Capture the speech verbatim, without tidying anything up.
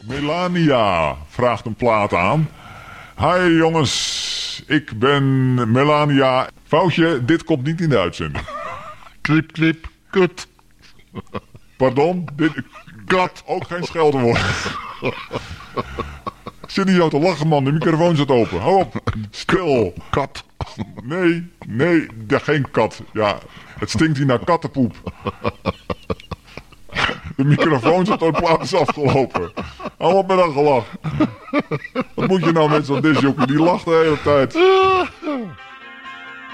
Melania vraagt een plaat aan. Hi jongens, ik ben Melania. Foutje, dit komt niet in de uitzending. Knip, knip, kut. Pardon? Dit, kat, ook geen scheldenwoord. Zit niet jou te lachen, man. De microfoon zit open. Hou op. Stil. Kat. Nee, nee, ja, geen kat. Ja, het stinkt hier naar kattenpoep. De microfoon zit op de plaats afgelopen. Hou op met dat gelach. Wat moet je nou met zo'n disjockey? Die lacht de hele tijd.